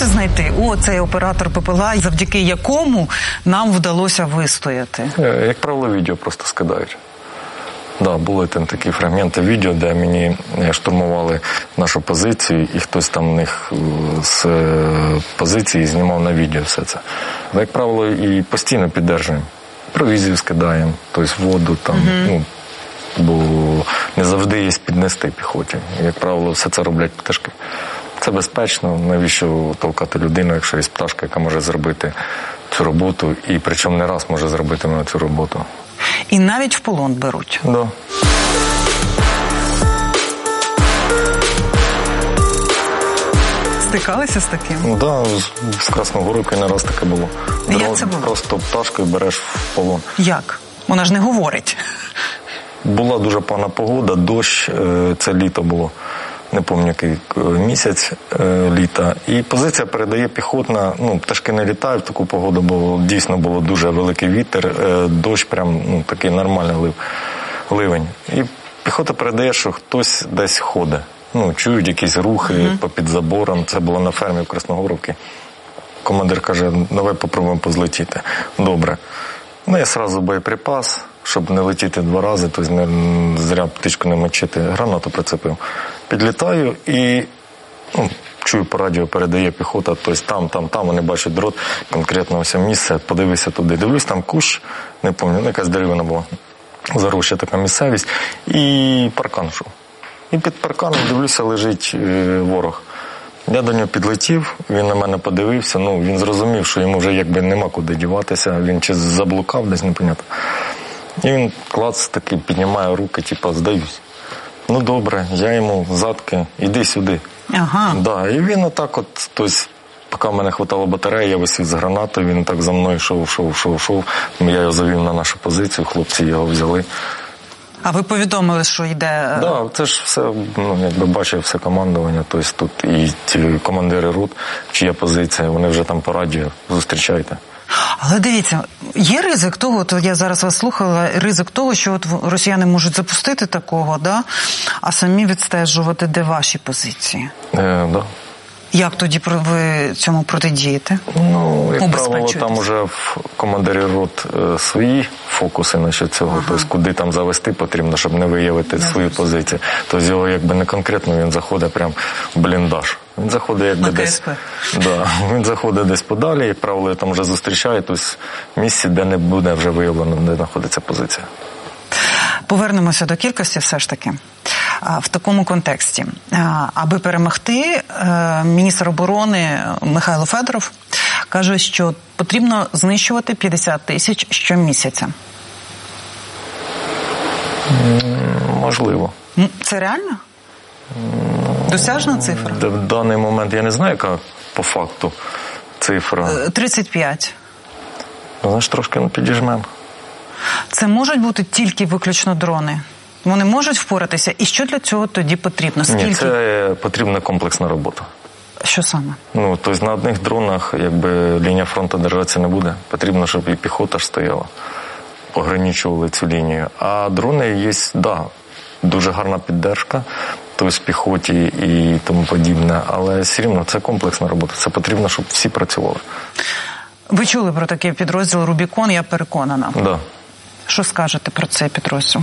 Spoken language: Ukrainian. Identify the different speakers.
Speaker 1: вдалося знайти? Цей оператор БПЛА, завдяки якому нам вдалося вистояти?
Speaker 2: Як правило, відео просто скидають. Да, були там такі фрагменти відео, де мені штурмували нашу позицію, і хтось там в них з позиції знімав на відео все це. Але, як правило, і постійно піддержуємо. Провізію скидаємо, тобто воду там, бо не завжди є піднести піхоті. Як правило, все це роблять пташки. Це безпечно, навіщо толкати людину, якщо є пташка, яка може зробити цю роботу, і причому не раз може зробити на цю роботу.
Speaker 1: І навіть в полон беруть?
Speaker 2: Да.
Speaker 1: Стикалися з таким?
Speaker 2: Да, з Красногорівкою не раз таке було.
Speaker 1: Як це було?
Speaker 2: Просто пташкою береш в полон.
Speaker 1: Як? Вона ж не говорить.
Speaker 2: Була дуже погана погода, дощ, це літо було. Не пам'ятаю, який місяць літа. І позиція передає піхотна, пташки не літають в таку погоду, бо дійсно було дуже великий вітер, дощ прям такий нормальний ливень. І піхота передає, що хтось десь ходить. Чують якісь рухи попід забором. Це було на фермі в Красногорівці. Командир каже, давай попробуємо позлетіти. Добре. Я одразу боєприпас, щоб не летіти 2 рази, тобто не зря птичку не мочити, гранату прицепив. Підлітаю і чую по радіо, передає піхота, тобто там, вони бачать дрот, конкретно ось місце, подивися туди. Дивлюсь, там кущ, не пам'ятаю, якась деревина була, зароща така місцевість, і паркан йшов. І під парканом, дивлюся, лежить ворог. Я до нього підлетів, він на мене подивився, він зрозумів, що йому вже якби нема куди діватися, він чи заблукав десь, непонятно. І він клац такий піднімає руки, здаюсь. Добре, я йому задки, іди сюди.
Speaker 1: Ага.
Speaker 2: Да, і він отак поки в мене хватало батареї, я висів з гранатою, він так за мною йшов. Я його завів на нашу позицію, хлопці його взяли.
Speaker 1: А ви повідомили, що йде...
Speaker 2: Так, це ж все, якби бачив все командування, тобто тут і ті командири рот, чия позиція, вони вже там по радіо, зустрічайте.
Speaker 1: Але дивіться, є ризик того, я зараз вас слухала, ризик того, що росіяни можуть запустити такого, а самі відстежувати, де ваші позиції.
Speaker 2: Да.
Speaker 1: Як тоді ви цьому протидієте?
Speaker 2: Як правило, там уже в командирі рот свої фокуси насчет цього, тобто куди там завести потрібно, щоб не виявити свою позицію. Тобто його якби не конкретно, він заходить прямо в бліндаж. Він заходить якби десь. Да, він заходить десь подалі, як правило, там вже зустрічає, тобто в місці, де не буде вже виявлено, де знаходиться позиція.
Speaker 1: Повернемося до кількості все ж таки. В такому контексті. Аби перемогти, міністр оборони Михайло Федоров каже, що потрібно знищувати 50 тисяч щомісяця.
Speaker 2: Можливо.
Speaker 1: Це реально? Досяжна цифра?
Speaker 2: В даний момент я не знаю, яка по факту цифра.
Speaker 1: 35.
Speaker 2: Знаєш, трошки підіжмемо.
Speaker 1: Це можуть бути тільки виключно дрони? Вони можуть впоратися? І що для цього тоді потрібно? Скільки?
Speaker 2: Ні, це потрібна комплексна робота.
Speaker 1: Що саме?
Speaker 2: Тобто на одних дронах якби лінія фронту держатися не буде. Потрібно, щоб і піхота ж стояла, ограничували цю лінію. А дрони є, дуже гарна піддержка, тобто піхоті і тому подібне. Але все рівно це комплексна робота. Це потрібно, щоб всі працювали.
Speaker 1: Ви чули про такий підрозділ «Рубікон», я переконана.
Speaker 2: Да.
Speaker 1: Що скажете про цей підрозділ?